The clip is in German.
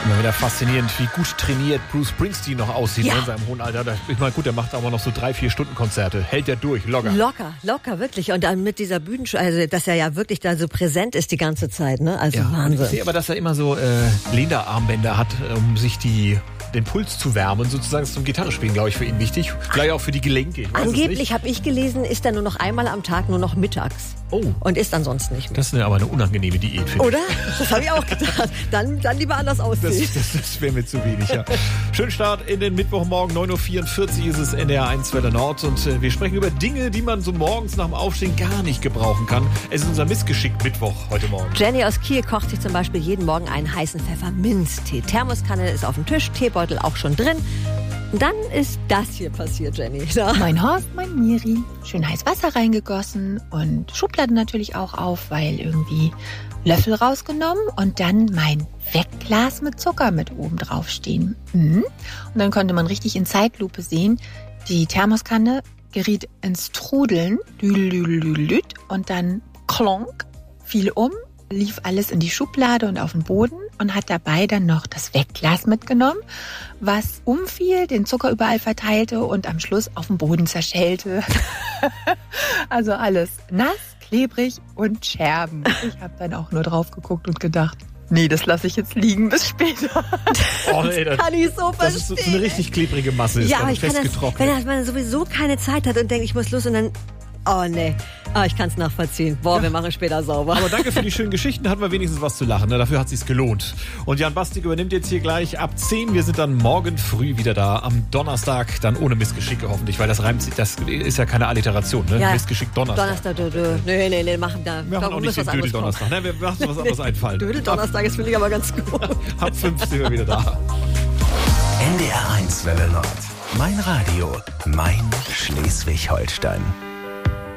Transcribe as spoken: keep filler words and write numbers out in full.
Immer wieder faszinierend, wie gut trainiert Bruce Springsteen noch aussieht, ja. in seinem hohen Alter. Ich meine, gut, der macht aber noch so drei, vier Stunden Konzerte. Hält er durch, locker. Locker, locker, wirklich. Und dann mit dieser Bühnenshow, also dass er ja wirklich da so präsent ist die ganze Zeit, ne? Also ja. Wahnsinn. Ich sehe aber, dass er immer so äh, Lederarmbänder hat, um sich die den Puls zu wärmen, sozusagen. Das ist zum Gitarrespielen, glaube ich, für ihn wichtig. Vielleicht auch für die Gelenke. Ich weiß Angeblich, habe ich gelesen, ist er nur noch einmal am Tag, nur noch mittags. Oh. Und isst ansonsten nicht mehr. Das ist aber eine unangenehme Diät, finde ich. Oder? Das habe ich auch gedacht. Dann, dann lieber anders aussehen. Das, das, das wäre mir zu wenig, ja. Schönen Start in den Mittwochmorgen. neun Uhr vierundvierzig ist es N D R eins Welle Nord. Und äh, wir sprechen über Dinge, die man so morgens nach dem Aufstehen gar nicht gebrauchen kann. Es ist unser Missgeschick-Mittwoch heute Morgen. Jenny aus Kiel kocht sich zum Beispiel jeden Morgen einen heißen Pfefferminztee. Thermoskanne ist auf dem Tisch, Teebeutel auch schon drin. Und dann ist das hier passiert, Jenny. Da. Mein Horst, mein Miri. Schön heiß Wasser reingegossen und Schublade natürlich auch auf, weil irgendwie Löffel rausgenommen und dann mein Wegglas mit Zucker mit oben drauf stehen. Mhm. Und dann konnte man richtig in Zeitlupe sehen, die Thermoskanne geriet ins Trudeln, und dann klonk, fiel um, lief alles in die Schublade und auf den Boden und hat dabei dann noch das Wegglas mitgenommen, was umfiel, den Zucker überall verteilte und am Schluss auf dem Boden zerschellte. Also alles nass, klebrig und Scherben. Ich habe dann auch nur drauf geguckt und gedacht, nee, das lasse ich jetzt liegen bis später. Oh, nee, das, kann ich so verstehen. Das ist so eine richtig klebrige Masse. Ist ja, dann aber ich kann das, festgetrocknet. wenn man sowieso keine Zeit hat und denkt, ich muss los und dann, oh nee, ah, ich kann es nachvollziehen. Boah, ja. Wir machen später sauber. Aber danke für die schönen Geschichten, hatten wir wenigstens was zu lachen. Ne? Dafür hat es sich gelohnt. Und Jan Bastik übernimmt jetzt hier gleich ab zehn. Wir sind dann morgen früh wieder da. Am Donnerstag dann ohne Missgeschicke hoffentlich, weil das reimt sich, das ist ja keine Alliteration. Ne? Ja. Missgeschick Donnerstag. Donnerstag, dö, dö. Nee, nee, nee, machen da. Wir machen auch nicht den Dödel-Donnerstag. Ne? Wir machen was anderes einfallen. Dödel-Donnerstag ist, finde ich, aber ganz gut. Ab fünf sind wir wieder da. N D R eins Welle Nord. Mein Radio, mein Schleswig-Holstein.